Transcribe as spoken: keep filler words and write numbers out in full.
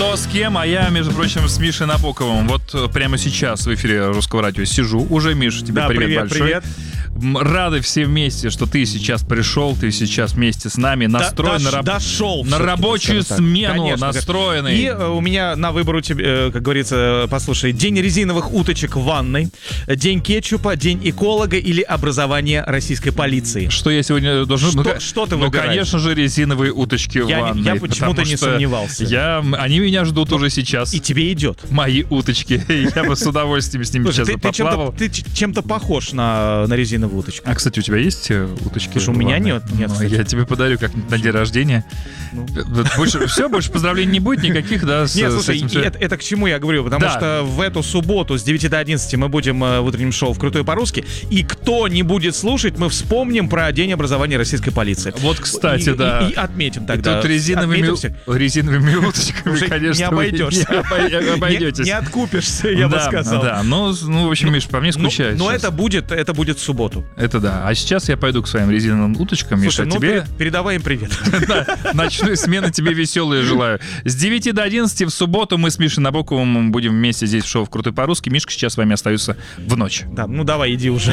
Кто с кем, а я, между прочим, с Мишей Набоковым. Вот прямо сейчас в эфире Русского радио сижу. Уже, Миш, тебе да, привет, привет большой. Привет. Рады все вместе, что ты сейчас пришел, ты сейчас вместе с нами настроен да, на, раб... дошел на рабочую смену, Конечно, настроенный. И у меня на выбор у тебя, как говорится, послушай, день резиновых уточек в ванной, день кетчупа, день эколога или образование российской полиции. Что я сегодня должен... Что, ну, что ты ну, выбираешь? конечно же, резиновые уточки я, в ванной. Я почему-то не сомневался. Я... Они меня ждут уже сейчас. И тебе идет. Мои уточки. Я бы с удовольствием с ними Слушай, сейчас ты, поплавал. Ты чем-то, ты чем-то похож на, на резиновую уточку. А, кстати, у тебя есть уточки? Слушай, у меня нет. нет ну, я тебе подарю как-нибудь на день рождения. Ну. Больше, все, больше поздравлений не будет никаких, да? С, нет, слушай, с этим это, это к чему я говорю? Потому да. что в эту субботу с девяти до одиннадцати мы будем в утреннем шоу «Вкрутую по-русски». И кто не будет слушать, мы вспомним про День образования российской полиции. Вот, кстати, и, да. И, и отметим тогда. И тут резиновыми, резиновыми уточками, уже конечно, не обойдешься. Не обойдетесь. Не, не откупишься, я да, бы сказал. Да, ну, ну в общем, Миш, по мне скучаю. Но это будет, это будет в субботу. Это да. А сейчас я пойду к своим резиновым уточкам. Слушай, Миша, ну тебе... передавай им привет. Ночной смены тебе веселые желаю. С девяти до одиннадцати в субботу мы с Мишей Набоковым будем вместе здесь в шоу «Вкрутую по-русски». Мишка сейчас с вами остается в ночь. Да, ну давай, иди уже.